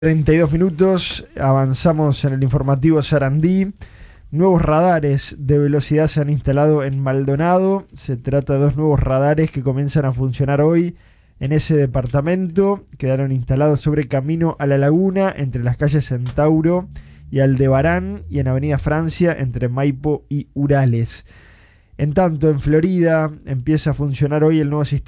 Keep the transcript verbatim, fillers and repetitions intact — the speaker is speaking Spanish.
treinta y dos minutos, avanzamos en el informativo Sarandí. Nuevos radares de velocidad se han instalado en Maldonado. Se trata de dos nuevos radares que comienzan a funcionar hoy en ese departamento. Quedaron instalados sobre Camino a la Laguna, entre las calles Centauro y Aldebarán, y en Avenida Francia, entre Maipo y Urales. En tanto, en Florida empieza a funcionar hoy el nuevo sistema